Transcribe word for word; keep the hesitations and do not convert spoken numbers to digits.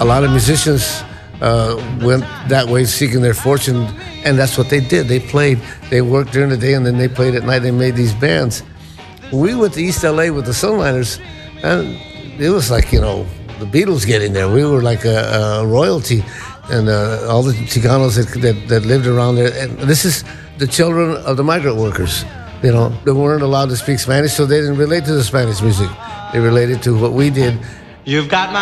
a lot of musicians uh, went that way, seeking their fortune, and that's what they did. They played, they worked during the day, and then they played at night. They made these bands. We went to East L A with the Sunliners, and it was like, you know, the Beatles getting there. We were like a, a royalty, and uh, all the Chicanos that, that, that lived around there. And this is the children of the migrant workers. You know, they weren't allowed to speak Spanish, so they didn't relate to the Spanish music. They related to what we did. You've got my